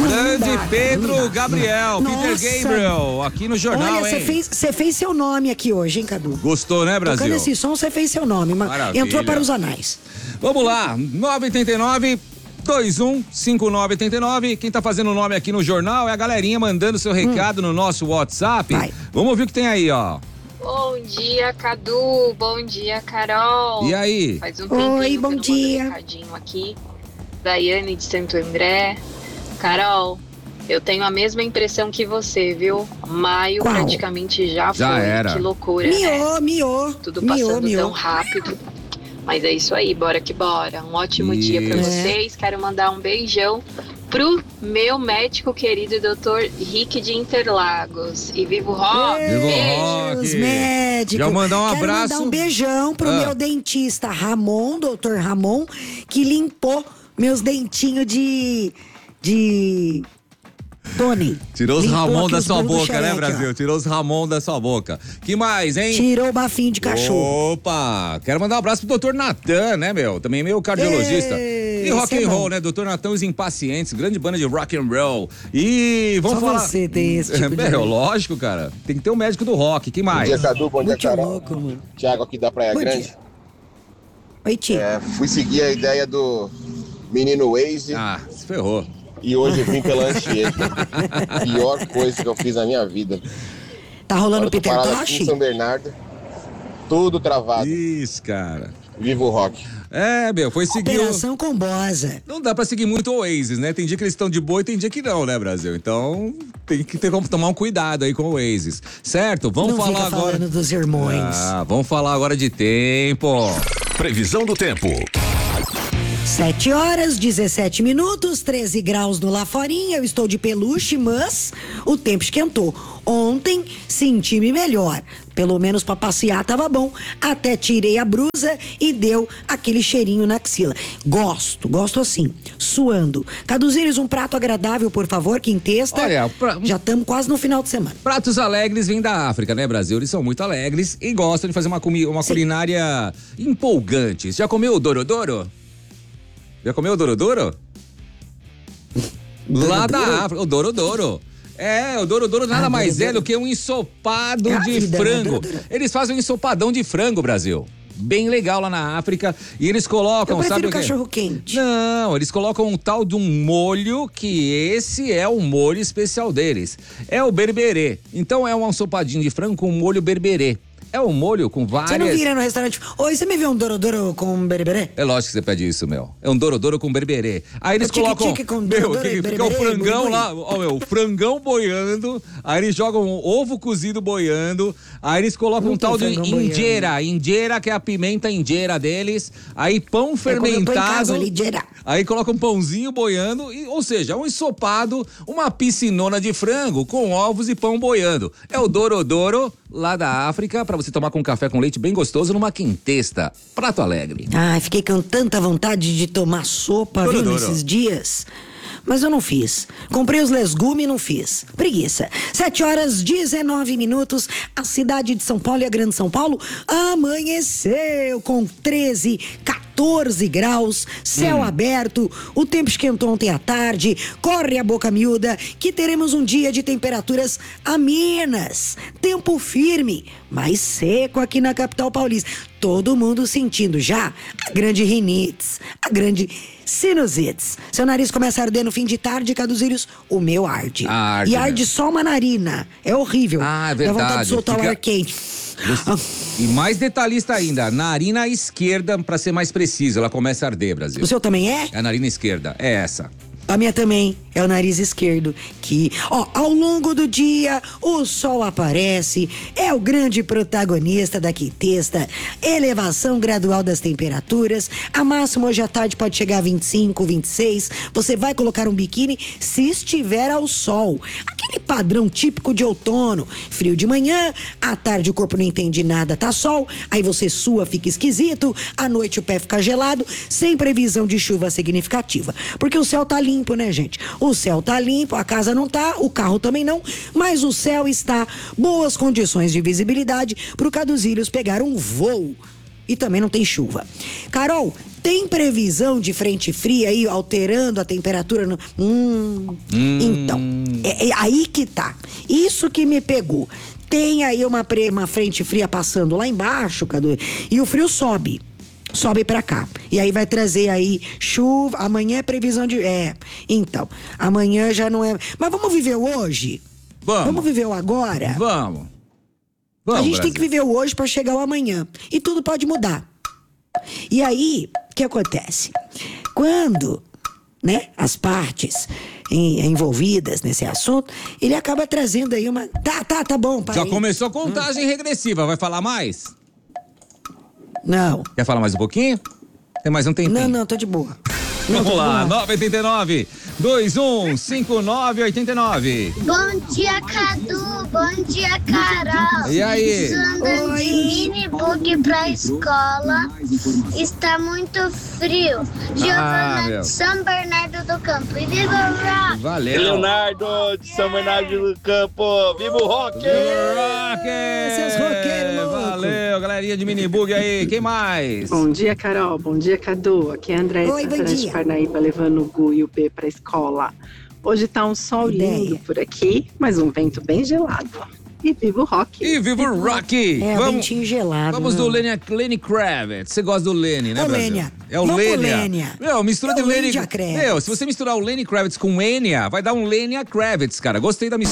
Grande Pedro Gabriel, Peter Gabriel, aqui no jornal, olha, hein? Você fez seu nome aqui hoje, hein, Cadu? Gostou, né, Brasil? Tocando esse som, você fez seu nome, Maravilha. entrou para os anais. Vamos lá, 989 215989. Quem tá fazendo o nome aqui no jornal é a galerinha mandando seu recado no nosso WhatsApp. Vai. Vamos ouvir o que tem aí, ó. Bom dia, Cadu. Bom dia, Carol. E aí? Faz um tempinho Oi, que bom eu não dia. mando um recadinho aqui. Daiane de Santo André. Carol, eu tenho a mesma impressão que você, viu? Maio Qual? praticamente já foi. era. Que loucura, né? Miou. Tudo passando tão rápido. Mas é isso aí, bora que bora. Um ótimo dia pra vocês. Quero mandar um beijão pro meu médico querido, Dr. Rick de Interlagos. E viva o rock! Viva o Beijo! rock! Os médicos. Já mandar um Quero abraço. mandar um beijão pro meu dentista Ramon, doutor Ramon, que limpou meus dentinhos de Tony. Tirou os Limpou Ramon aqui da os sua pelos do boca, né, xereque, Brasil? ó. Tirou os Ramon da sua boca. Que mais, hein? Tirou o bafinho de cachorro. Opa! Quero mandar um abraço pro doutor Natan, né, meu? Também meu cardiologista. E rock and roll, né? Doutor Natan, os Impacientes, grande banda de rock and roll. E vamos Só falar... você tem esse tipo de... lógico, cara. Tem que ter um médico do rock. Que mais? Bom dia, Cadu. Bom dia, Muito Carol. louco, mano. Tiago aqui da Praia Bom Grande. dia. Oi, tio. Fui seguir a ideia do menino Waze Ah, se ferrou. e hoje vim pela Anchieta. Pior coisa que eu fiz na minha vida. Tá rolando Agora eu tô Peter parado aqui em Tosh? São Bernardo, tudo travado. Isso, cara. Viva o rock. É, meu, foi seguir Operação Combosa. Não dá pra seguir muito o Oasis, né? Tem dia que eles estão de boa e tem dia que não, né, Brasil? Então, tem que ter como tomar um cuidado aí com o Oasis. Certo? Vamos Não falar fica agora... falando dos irmãos. Vamos falar agora de tempo. Previsão do tempo. 7 horas, 17 minutos, 13 graus no Laforinha. Eu estou de peluche, mas o tempo esquentou. Ontem senti-me melhor. Pelo menos pra passear tava bom. Até tirei a brusa e deu aquele cheirinho na axila. Gosto assim, suando. Caduzinhos, um prato agradável, por favor, quintesta. Olha, já estamos quase no final de semana. Pratos alegres vêm da África, né, Brasil? Eles são muito alegres e gostam de fazer uma culinária empolgante. Já comeu o dorodoro? Já comeu o dorodoro? Lá da África, o dorodoro. O dorodoro nada mais é do que um ensopado de frango. Eles fazem um ensopadão de frango, Brasil. Bem legal lá na África. E eles colocam, Eu prefiro sabe o quê? cachorro quente. Não, eles colocam um tal de um molho, que esse é o molho especial deles. É o berberê. Então é um ensopadinho de frango com molho berberê. É um molho com várias... Você não vira no restaurante, oi, você me viu um dorodoro com berberê? É lógico que você pede isso, meu. É um dorodoro com berberê. Aí eles O tique-tique colocam... com Meu, dorodoro e fica o berberê, frangão buri-buri. lá, ó, meu, o frangão boiando. Aí eles jogam um ovo cozido boiando. Aí eles colocam Não um tal de tem frangão injera. Injera, que é a pimenta injera deles. Aí pão Quando eu tô em fermentado. casa, ali, injera. Aí coloca um pãozinho boiando, ou seja, um ensopado, uma piscinona de frango com ovos e pão boiando. É o dorodoro lá da África, pra você tomar com café com leite bem gostoso numa quintesta. Prato alegre. Ai, fiquei com tanta vontade de tomar sopa, viu, Dorodoro. nesses dias. Mas eu não fiz. Comprei os legumes e não fiz. Preguiça. 7 horas, 19 minutos. A cidade de São Paulo e a Grande São Paulo amanheceu com 13, 14 graus, céu aberto, o tempo esquentou ontem à tarde, corre a boca miúda, que teremos um dia de temperaturas amenas, tempo firme, mais seco aqui na capital paulista. Todo mundo sentindo já a grande rinites, a grande sinusites. Seu nariz começa a arder no fim de tarde, Caduzírios, o meu arde. Arde, e arde né? só uma narina. É horrível. Ah, é Dá vontade verdade. de soltar Fica- o ar quente. E mais detalhista ainda, narina esquerda, pra ser mais preciso, ela começa a arder, Brasil. O seu também é? É a narina esquerda, é essa. A minha também é o nariz esquerdo, que, ao longo do dia, o sol aparece, é o grande protagonista da quintesta, elevação gradual das temperaturas, a máxima hoje à tarde pode chegar a 25, 26, você vai colocar um biquíni se estiver ao sol. Aquele padrão típico de outono, frio de manhã, à tarde o corpo não entende nada, tá sol, aí você sua, fica esquisito, à noite o pé fica gelado, sem previsão de chuva significativa, porque o céu tá limpo, né, gente? O céu tá limpo, a casa não tá, o carro também não, mas o céu está boas condições de visibilidade pro Caduzílios pegar um voo e também não tem chuva. Carol, tem previsão de frente fria aí alterando a temperatura? Então, é aí que tá. Isso que me pegou. Tem aí uma frente fria passando lá embaixo, Cadu, e o frio sobe pra cá. E aí vai trazer aí chuva. Amanhã é previsão de... Então, amanhã já não é... Mas vamos viver o hoje? Vamos viver o agora? Vamos, a gente Brasil. tem que viver o hoje pra chegar o amanhã. E tudo pode mudar. E aí, o que acontece? Quando, né, as partes envolvidas nesse assunto, ele acaba trazendo aí uma... Tá bom, pai. Já começou a contagem regressiva, vai falar mais? Não. Quer falar mais um pouquinho? Tem mais um tempinho. Não, tô de boa. Vamos lá, 989-2159-89. Bom dia, Cadu. Bom dia, Carol. E aí? Andando de minibug pra escola. Está muito frio. Giovana meu. de São Bernardo do Campo. E viva o rock! Valeu. Leonardo de São Bernardo do Campo. Viva o rock! Seus roqueiros loucos. Valeu, galerinha de minibug aí. Quem mais? Bom dia, Carol. Bom dia, Cadu. Aqui é a André Oi, bom de dia. Parnaíba, levando o Gu e o B pra escola. Hoje tá um sol lindo por aqui, mas um vento bem gelado. E viva o rock! E viva o Rock! Ventinho gelado. Vamos do Lenny Kravitz. Você gosta do Lenny, né, Ô, Brasil? Lênia. É o Vamos pro Lênia. Lênia. Meu, mistura É de o Lenny... Lenny Kravitz. Meu, se você misturar o Lenny Kravitz com Enya, vai dar um Lenny Kravitz, cara. Gostei da mistura.